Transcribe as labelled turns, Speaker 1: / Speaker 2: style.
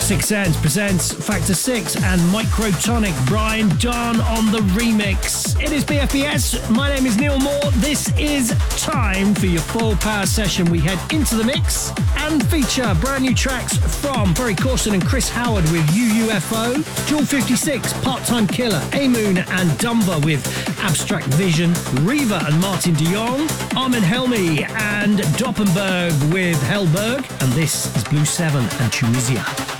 Speaker 1: Six Sense presents Factor 6 and Microtonic, Brian Dunn on the remix. It is BFBS. My name is Neil Moore. This is time for your full power session. We head into the mix and feature brand new tracks from Ferry Corsten and Chris Howard with UUFO, Jewel 56, Part-Time Killer, A-Moon and Dumba with Abstract Vision, Reva and Martin de Jong, Armin Helmi and Doppenberg with Hellberg, and this is Blue 7 and Tunisia.